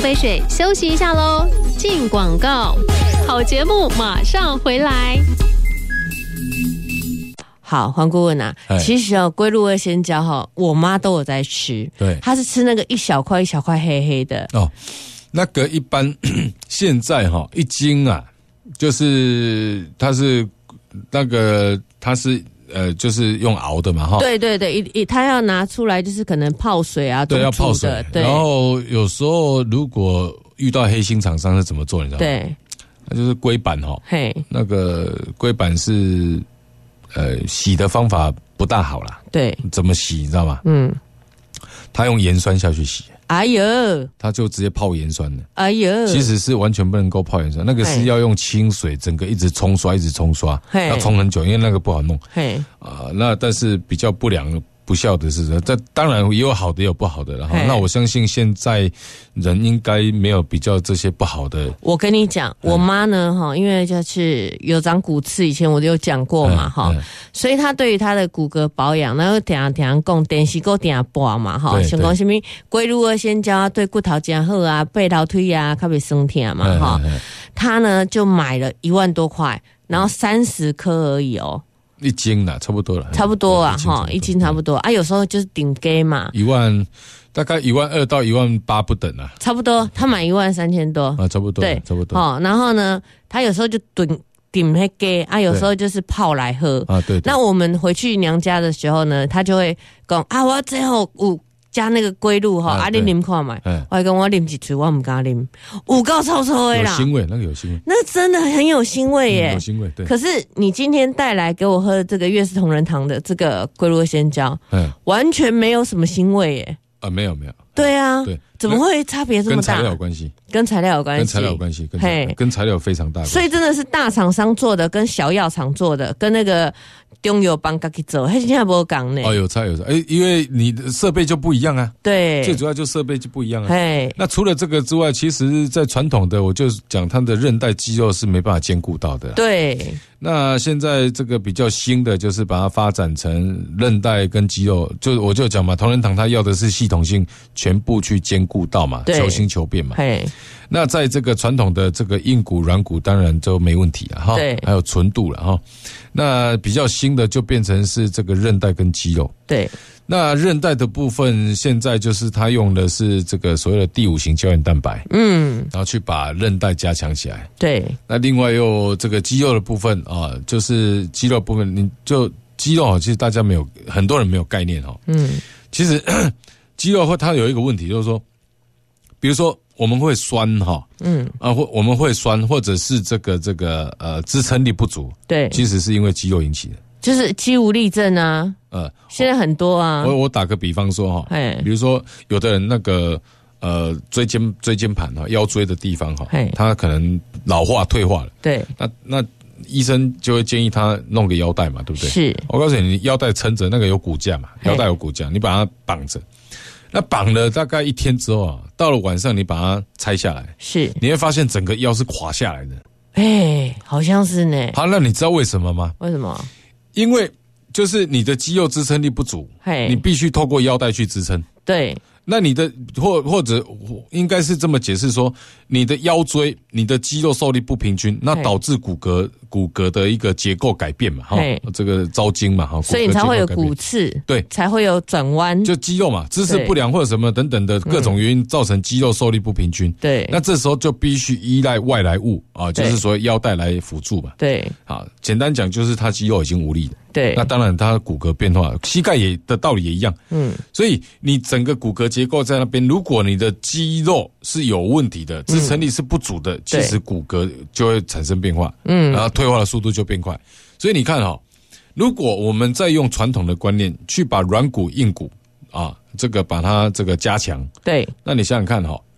喝杯水，休息一下喽。进广告，好节目马上回来。好，黄顾问啊，其实龟鹿二仙胶我妈都有在吃，对，她是吃那个一小块一小块黑黑的哦。 那个一般现在一斤啊，就是它是那个它是就是用熬的嘛对对对，它要拿出来就是可能泡水啊， 对，要泡水。对，然后有时候如果遇到黑心厂商是怎么做，你知道吗？对，那就是龟板嘿，那个龟板是。洗的方法不大好啦。对，怎么洗你知道吗？他用盐酸下去洗。哎呦，他就直接泡盐酸了。哎呦，其实是完全不能够泡盐酸，那个是要用清水，整个一直冲刷，一直冲刷，要冲很久，因为那个不好弄。那但是比较不孝的是，这当然也有好的也有不好的，然后那我相信现在人应该没有比较这些不好的。我跟你讲，我妈呢因为就是有长骨刺，以前我就有讲过嘛所以她对于她的骨骼保养，然后常常讲电视够定播嘛像讲什么龟鹿二仙胶对骨头真好啊，背头腿啊较袂酸痛嘛她呢就买了1万多块，然后30颗而已哦。1斤啦，差不多了，差不多啊，1斤差不多啊。有时候就是顶给嘛大概12000到18000不等啊，差不多。他买13000多啊，差不多，对，差不多。然后呢，他有时候就顶黑给啊，有时候就是泡来喝啊。对。那我们回去娘家的时候呢，他就会讲啊，我最后加那个龟鹿你啉看嘛，我还跟我啉几嘴，我不敢啉，有够臭臭的啦，有腥味，那个有腥味，那真的很有腥味耶，有腥味。对。可是你今天带来给我喝的这个悦氏同仁堂的这个龟鹿二仙胶，完全没有什么腥味耶。没有。对啊，对，怎么会差别这么大？跟材料有关系，跟材料有关系，跟材料非常大。所以真的是大厂商做的，跟小药厂做的，跟那个中药帮自己做，现在没讲呢。有差。因为你的设备就不一样啊。对，最主要就设备就不一样啊。那除了这个之外，其实在传统的，我就讲它的韧带肌肉是没办法兼顾到的。对。那现在这个比较新的，就是把它发展成韧带跟肌肉，我就讲嘛，同仁堂它要的是系统性全部去兼顾到嘛，求新求变嘛。那在这个传统的这个硬骨软骨当然就没问题了哈，对，还有纯度了哈。那比较新的就变成是这个韧带跟肌肉。对。那韧带的部分，现在就是它用的是这个所谓的第5型胶原蛋白，然后去把韧带加强起来。对。那另外又这个肌肉的部分啊，就是肌肉部分，你就肌肉其实大家很多人没有概念其实肌肉它有一个问题，就是说，比如说我们会酸我们会酸，或者是这个支撑力不足，对，其实是因为肌肉引起的。就是肌无力症啊，现在很多啊。我打个比方说比如说有的人那个椎间盘腰椎的地方他可能老化退化了，对，那医生就会建议他弄个腰带嘛，对不对？是，我告诉你，腰带撑着，那个有骨架嘛，腰带有骨架，你把它绑着，那绑了大概1天之后到了晚上你把它拆下来，是，你会发现整个腰是垮下来的。好像是呢。好，那你知道为什么吗？为什么？因为就是你的肌肉支撑力不足，你必须透过腰带去支撑。对，那你的或者应该是这么解释说，你的腰椎、你的肌肉受力不平均，那导致骨骼的一个结构改变嘛，这个招筋嘛，所以你才会有骨刺，对，才会有转弯，就肌肉嘛，姿势不良或者什么等等的各种原因造成肌肉受力不平均。对，那这时候就必须依赖外来物就是说腰带来辅助嘛。对，好，简单讲就是他肌肉已经无力了。对，那当然它骨骼变化，膝盖的道理也一样。所以你整个骨骼结构在那边，如果你的肌肉是有问题的，支撑力是不足的，其实骨骼就会产生变化，然后退化的速度就变快。所以你看如果我们再用传统的观念去把软骨硬骨这个把它这个加强，对，那你想想看